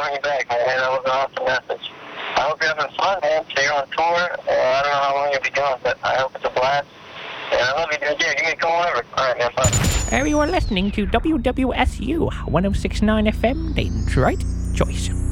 calling you back, man. That was an awesome message. I hope you're having fun, man. So you're on tour. I don't know how long you'll be gone, but I hope it's a blast. And I love you, dude. Yeah, give me a call whenever. All right, man. Bye. You are listening to WWSU 106.9 FM, Detroit Choice.